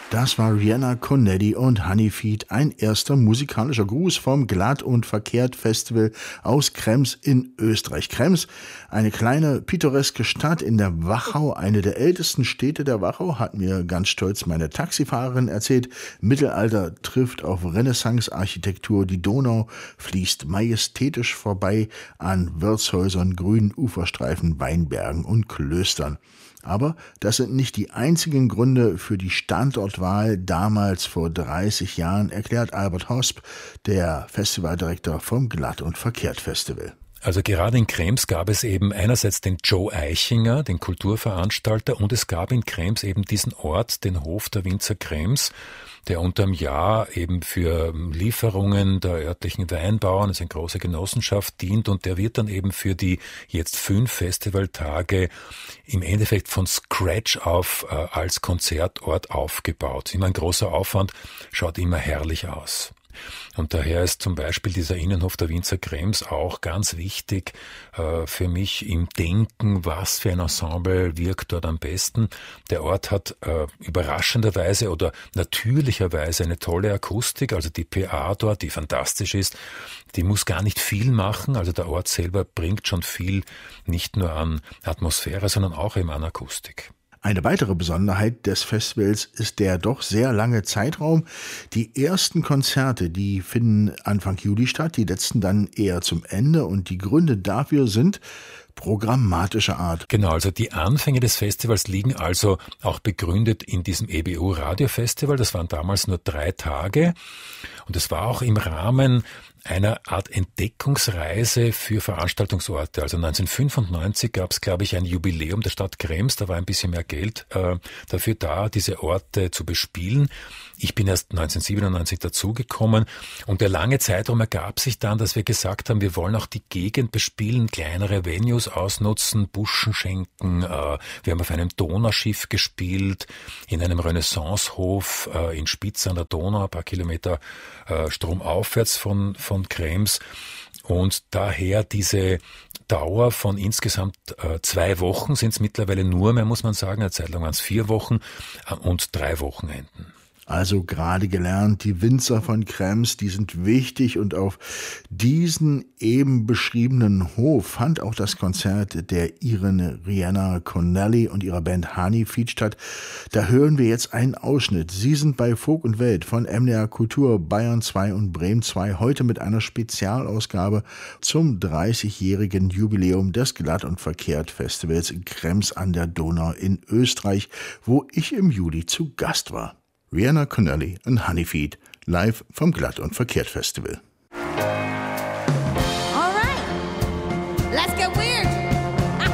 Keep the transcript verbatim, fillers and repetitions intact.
Das war Rihanna Connelly und Honeyfeed, ein erster musikalischer Gruß vom Glatt und Verkehrt Festival aus Krems in Österreich. Krems, eine kleine pittoreske Stadt in der Wachau, eine der ältesten Städte der Wachau, hat mir ganz stolz meine Taxifahrerin erzählt. Mittelalter trifft auf Renaissance-Architektur, die Donau fließt majestätisch vorbei an Wirtshäusern, grünen Uferstreifen, Weinbergen und Klöstern. Aber das sind nicht die einzigen Gründe für die Standortwahl damals vor dreißig Jahren, erklärt Albert Hosp, der Festivaldirektor vom Glatt und Verkehrt Festival. Also gerade in Krems gab es eben einerseits den Joe Eichinger, den Kulturveranstalter, und es gab in Krems eben diesen Ort, den Hof der Winzer Krems, der unterm Jahr eben für Lieferungen der örtlichen Weinbauern, das ist eine große Genossenschaft, dient, und der wird dann eben für die jetzt fünf Festivaltage im Endeffekt von Scratch auf äh, als Konzertort aufgebaut. Immer ein großer Aufwand, schaut immer herrlich aus. Und daher ist zum Beispiel dieser Innenhof der Winzer Krems auch ganz wichtig äh, für mich im Denken, was für ein Ensemble wirkt dort am besten. Der Ort hat äh, überraschenderweise oder natürlicherweise eine tolle Akustik, also die P A dort, die fantastisch ist, die muss gar nicht viel machen, also der Ort selber bringt schon viel, nicht nur an Atmosphäre, sondern auch eben an Akustik. Eine weitere Besonderheit des Festivals ist der doch sehr lange Zeitraum. Die ersten Konzerte, die finden Anfang Juli statt, die letzten dann eher zum Ende, und die Gründe dafür sind programmatischer Art. Genau, also die Anfänge des Festivals liegen also auch begründet in diesem E B U Radiofestival. Das waren damals nur drei Tage und es war auch im Rahmen einer Art Entdeckungsreise für Veranstaltungsorte. Also neunzehnhundertfünfundneunzig gab es, glaube ich, ein Jubiläum der Stadt Krems. Da war ein bisschen mehr Geld äh, dafür da, diese Orte zu bespielen. Ich bin erst neunzehnhundertsiebenundneunzig dazugekommen und der lange Zeitraum ergab sich dann, dass wir gesagt haben, wir wollen auch die Gegend bespielen, kleinere Venues ausnutzen, Buschen schenken. Äh, wir haben auf einem Donauschiff gespielt, in einem Renaissancehof äh, in Spitz an der Donau, ein paar Kilometer äh, stromaufwärts von von Krems, und daher diese Dauer von insgesamt äh, zwei Wochen, sind es mittlerweile nur mehr, muss man sagen, eine Zeit lang waren es vier Wochen äh, und drei Wochenenden. Also gerade gelernt, die Winzer von Krems, die sind wichtig, und auf diesen eben beschriebenen Hof fand auch das Konzert der Iren Rihanna Connelly und ihrer Band Honeyfeed statt. Da hören wir jetzt einen Ausschnitt. Sie sind bei Folk und Welt von M D R Kultur Bayern zwei und Bremen zwei, heute mit einer Spezialausgabe zum dreißigjährigen Jubiläum des Glatt und Verkehrt Festivals in Krems an der Donau in Österreich, wo ich im Juli zu Gast war. Rihanna Connelly und Honeyfeed, live vom Glatt und Verkehrt Festival.